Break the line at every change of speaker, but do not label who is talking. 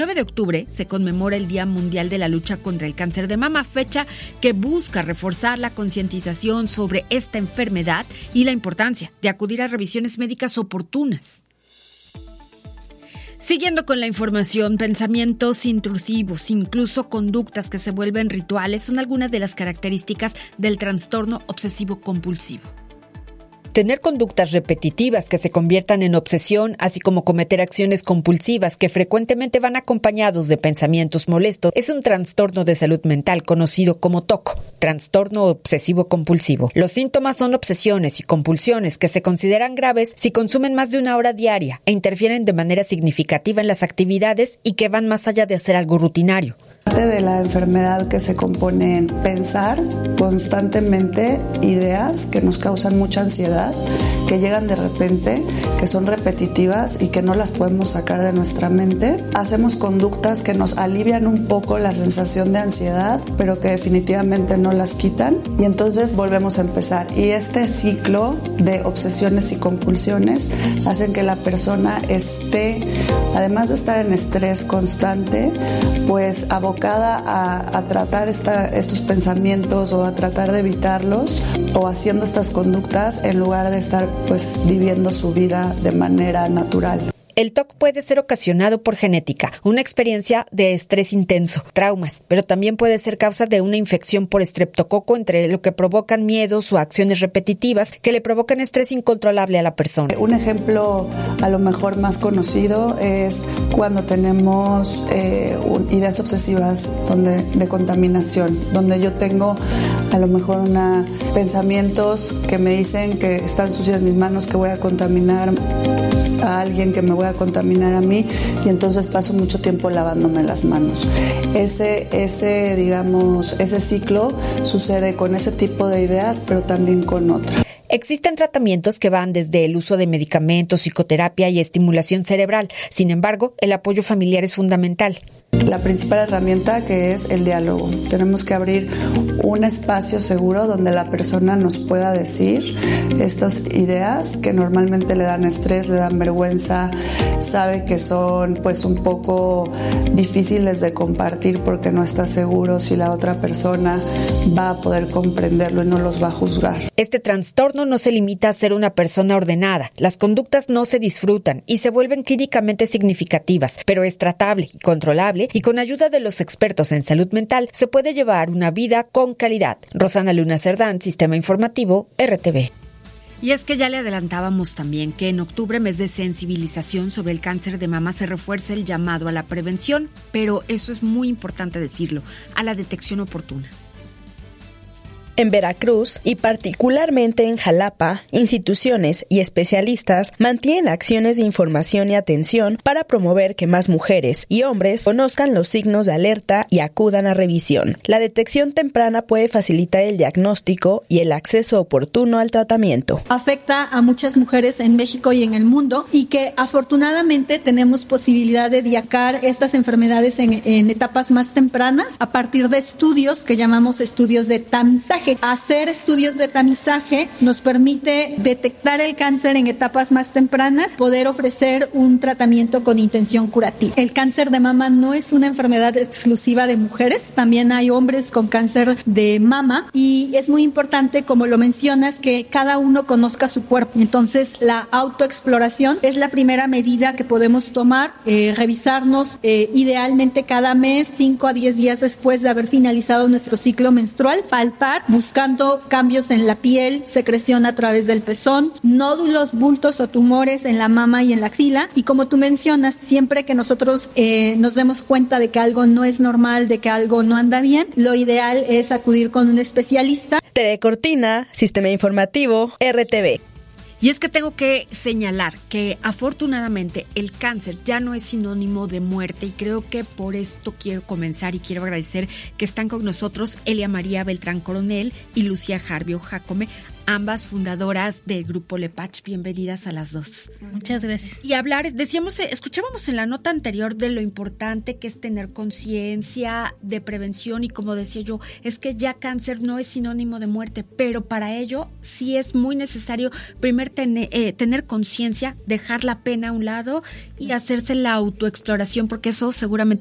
El 9 de octubre se conmemora el Día Mundial de la Lucha contra el Cáncer de Mama, fecha que busca reforzar la concientización sobre esta enfermedad y la importancia de acudir a revisiones médicas oportunas. Siguiendo con la información, pensamientos intrusivos, incluso conductas que se vuelven rituales, son algunas de las características del trastorno obsesivo-compulsivo.
Tener conductas repetitivas que se conviertan en obsesión, así como cometer acciones compulsivas que frecuentemente van acompañados de pensamientos molestos, es un trastorno de salud mental conocido como TOC, trastorno obsesivo-compulsivo. Los síntomas son obsesiones y compulsiones que se consideran graves si consumen más de 1 hora diaria e interfieren de manera significativa en las actividades y que van más allá de hacer algo rutinario.
Parte de la enfermedad que se compone en pensar constantemente ideas que nos causan mucha ansiedad, que llegan de repente, que son repetitivas y que no las podemos sacar de nuestra mente. Hacemos conductas que nos alivian un poco la sensación de ansiedad, pero que definitivamente no las quitan, y entonces volvemos a empezar. Y este ciclo de obsesiones y compulsiones hacen que la persona esté, además de estar en estrés constante, pues abocada a tratar estos pensamientos o a tratar de evitarlos o haciendo estas conductas en lugar de estar pues viviendo su vida de manera natural.
El TOC puede ser ocasionado por genética, una experiencia de estrés intenso, traumas, pero también puede ser causa de una infección por estreptococo, entre lo que provocan miedos o acciones repetitivas que le provocan estrés incontrolable a la persona.
Un ejemplo a lo mejor más conocido es cuando tenemos ideas obsesivas de contaminación, donde yo tengo a lo mejor pensamientos que me dicen que están sucias mis manos, que voy a contaminar a alguien, que me voy a contaminar a mí, y entonces paso mucho tiempo lavándome las manos. Ese ciclo sucede con ese tipo de ideas, pero también con otras.
Existen tratamientos que van desde el uso de medicamentos, psicoterapia y estimulación cerebral. Sin embargo, el apoyo familiar es fundamental.
La principal herramienta, que es el diálogo. Tenemos que abrir un espacio seguro donde la persona nos pueda decir estas ideas que normalmente le dan estrés, le dan vergüenza, sabe que son pues un poco difíciles de compartir porque no está seguro si la otra persona va a poder comprenderlo y no los va a juzgar.
Este trastorno no se limita a ser una persona ordenada. Las conductas no se disfrutan y se vuelven clínicamente significativas, pero es tratable y controlable, y con ayuda de los expertos en salud mental se puede llevar una vida con calidad. Rosana Luna Cerdán, Sistema Informativo, RTV.
Y es que ya le adelantábamos también que en octubre, mes de sensibilización sobre el cáncer de mama, se refuerza el llamado a la prevención, pero eso es muy importante decirlo, a la detección oportuna.
En Veracruz, y particularmente en Jalapa, instituciones y especialistas mantienen acciones de información y atención para promover que más mujeres y hombres conozcan los signos de alerta y acudan a revisión. La detección temprana puede facilitar el diagnóstico y el acceso oportuno al tratamiento.
Afecta a muchas mujeres en México y en el mundo, y que afortunadamente tenemos posibilidad de diagnosticar estas enfermedades en etapas más tempranas a partir de estudios que llamamos estudios de tamizaje. Hacer estudios de tamizaje nos permite detectar el cáncer en etapas más tempranas, poder ofrecer un tratamiento con intención curativa. El cáncer de mama no es una enfermedad exclusiva de mujeres, también hay hombres con cáncer de mama, y es muy importante, como lo mencionas, que cada uno conozca su cuerpo. Entonces, la autoexploración es la primera medida que podemos tomar, revisarnos idealmente cada mes, 5 a 10 días después de haber finalizado nuestro ciclo menstrual, palpar, buscando cambios en la piel, secreción a través del pezón, nódulos, bultos o tumores en la mama y en la axila. Y como tú mencionas, siempre que nosotros nos demos cuenta de que algo no es normal, de que algo no anda bien, lo ideal es acudir con un especialista.
Tere Cortina, Sistema Informativo, RTV.
Y es que tengo que señalar que afortunadamente el cáncer ya no es sinónimo de muerte, y creo que por esto quiero comenzar y quiero agradecer que están con nosotros Elia María Beltrán Coronel y Lucía Jarbio Jacome, ambas fundadoras del Grupo Lepach. Bienvenidas a las dos.
Muchas gracias.
Y escuchábamos en la nota anterior de lo importante que es tener conciencia de prevención, y como decía yo, es que ya cáncer no es sinónimo de muerte, pero para ello sí es muy necesario primero tener conciencia, dejar la pena a un lado y hacerse la autoexploración, porque eso seguramente